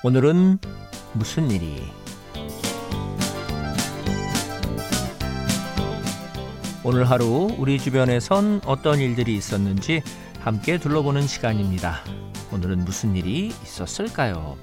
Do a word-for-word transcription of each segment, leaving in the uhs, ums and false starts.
오늘은 무슨 일이? 오늘 하루 우리 주변에선 어떤 일들이 있었는지 함께 둘러보는 시간입니다. 오늘은 무슨 일이 있었을까요?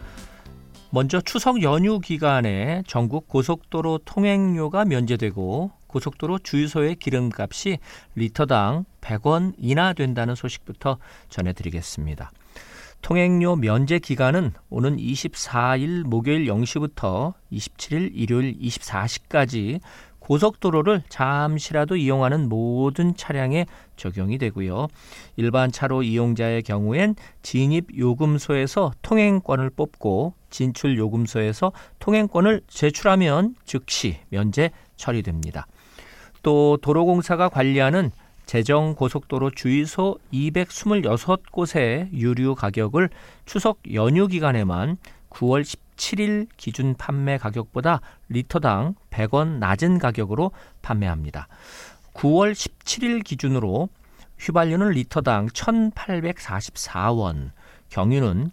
먼저 추석 연휴 기간에 전국 고속도로 통행료가 면제되고 고속도로 주유소의 기름값이 리터당 백 원 인하된다는 소식부터 전해드리겠습니다. 통행료 면제 기간은 오는 이십사일 목요일 영 시부터 이십칠일 일요일 이십사 시까지 고속도로를 잠시라도 이용하는 모든 차량에 적용이 되고요. 일반 차로 이용자의 경우엔 진입요금소에서 통행권을 뽑고 진출요금소에서 통행권을 제출하면 즉시 면제 처리됩니다. 또 도로공사가 관리하는 제정고속도로 주유소 이백이십육 곳의 유류 가격을 추석 연휴 기간에만 구월 십칠일 기준 판매 가격보다 리터당 백 원 낮은 가격으로 판매합니다. 구월 십칠일 기준으로 휘발유는 리터당 천팔백사십사 원, 경유는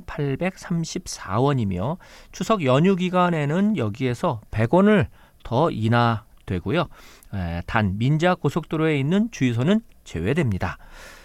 천팔백삼십사 원이며 추석 연휴 기간에는 여기에서 백 원을 더 인하되고요. 단 민자 고속도로에 있는 주유소는 제외됩니다.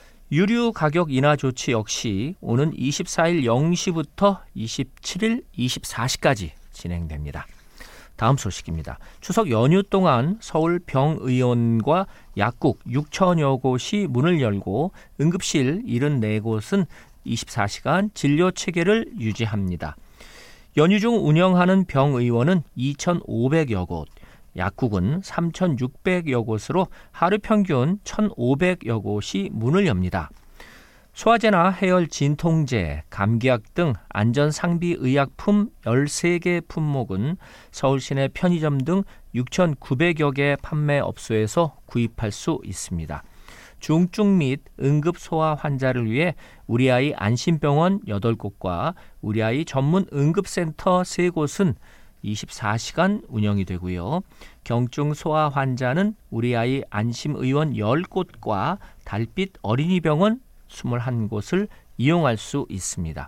유류 가격 인하 조치 역시 오는 이십사일 영 시부터 이십칠일 이십사 시까지 진행됩니다. 다음 소식입니다. 추석 연휴 동안 서울 병의원과 약국 육천여 곳이 문을 열고 응급실 칠십사 곳은 이십사 시간 진료 체계를 유지합니다. 연휴 중 운영하는 병의원은 이천오백여 곳, 약국은 삼천육백여 곳으로 하루 평균 천오백여 곳이 문을 엽니다. 소화제나 해열 진통제, 감기약 등 안전상비 의약품 열세 개 품목은 서울 시내 편의점 등 육천구백여 개 판매업소에서 구입할 수 있습니다. 중증 및 응급소아 환자를 위해 우리아이 안심병원 여덟 곳과 우리아이 전문 응급센터 세 곳은 이십사 시간 운영이 되고요. 경증 소아 환자는 우리아이 안심의원 십 곳과 달빛 어린이병원 이십일 곳을 이용할 수 있습니다.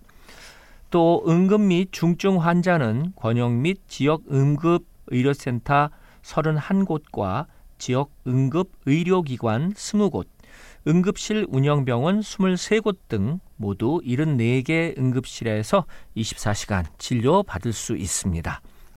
또 응급 및 중증 환자는 권역 및 지역 응급 의료센터 삼십일 곳과 지역 응급 의료기관 이십 곳, 응급실 운영병원 이십삼 곳 등 모두 칠십사 개 응급실에서 이십사 시간 진료받을 수 있습니다.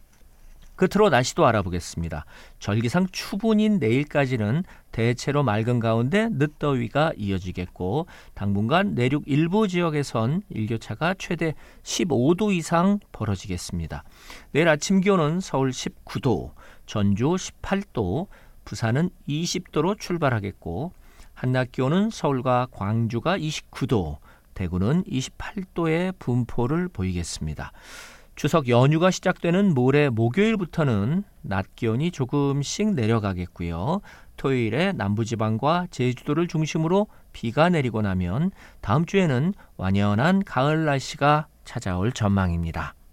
끝으로 날씨도 알아보겠습니다. 절기상 추분인 내일까지는 대체로 맑은 가운데 늦더위가 이어지겠고 당분간 내륙 일부 지역에선 일교차가 최대 십오 도 이상 벌어지겠습니다. 내일 아침 기온은 서울 십구 도, 전주 십팔 도, 부산은 이십 도로 출발하겠고 한낮 기온은 서울과 광주가 이십구 도, 대구는 이십팔 도의 분포를 보이겠습니다. 추석 연휴가 시작되는 모레 목요일부터는 낮 기온이 조금씩 내려가겠고요. 토요일에 남부지방과 제주도를 중심으로 비가 내리고 나면 다음 주에는 완연한 가을 날씨가 찾아올 전망입니다.